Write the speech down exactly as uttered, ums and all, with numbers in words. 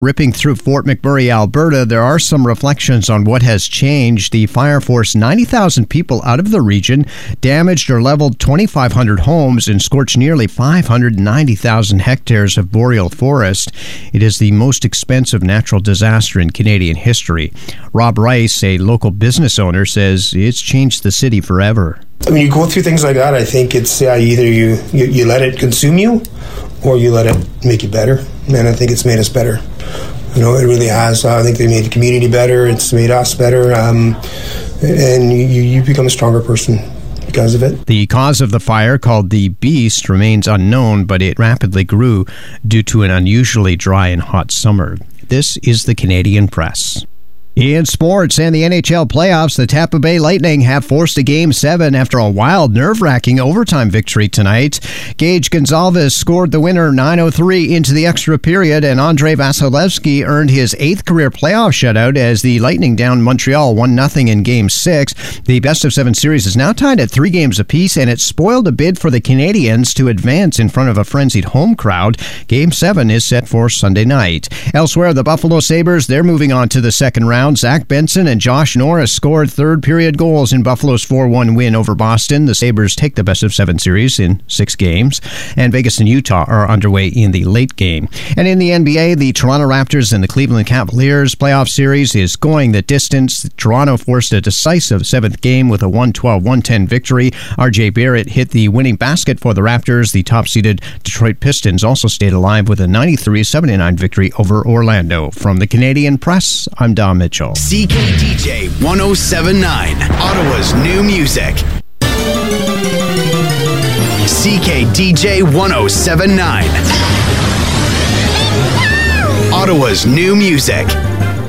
Ripping through Fort McMurray, Alberta, there are some reflections on what has changed. The fire forced ninety thousand people out of the region, damaged or leveled twenty-five hundred homes, and scorched nearly five hundred ninety thousand hectares of boreal forest. It is the most expensive natural disaster in Canadian history. Rob Rice, a local business owner, says it's changed the city forever. When you go through things like that, I think it's uh, either you, you, you let it consume you or you let it make you better. And I think it's made us better. You know, it really has. Uh, I think they made the community better. It's made us better. Um, and you, you become a stronger person because of it. The cause of the fire, called the Beast, remains unknown, but it rapidly grew due to an unusually dry and hot summer. This is the Canadian Press. In sports and the N H L playoffs, the Tampa Bay Lightning have forced a Game seven after a wild, nerve-wracking overtime victory tonight. Gage Gonzalez scored the winner nine oh three into the extra period, and Andrei Vasilevsky earned his eighth career playoff shutout as the Lightning downed Montreal one nothing in Game six. The best-of-seven series is now tied at three games apiece, and it spoiled a bid for the Canadiens to advance in front of a frenzied home crowd. Game seven is set for Sunday night. Elsewhere, the Buffalo Sabres, they're moving on to the second round. Zach Benson and Josh Norris scored third-period goals in Buffalo's four one win over Boston. The Sabres take the best-of-seven series in six games, and Vegas and Utah are underway in the late game. And in the N B A, the Toronto Raptors and the Cleveland Cavaliers playoff series is going the distance. Toronto forced a decisive seventh game with a one twelve one ten victory. R J Barrett hit the winning basket for the Raptors. The top-seeded Detroit Pistons also stayed alive with a ninety-three seventy-nine victory over Orlando. From the Canadian Press, I'm Dom Mitchell. C K D J one oh seven point nine, Ottawa's new music. C K D J one oh seven point nine, Ottawa's new music.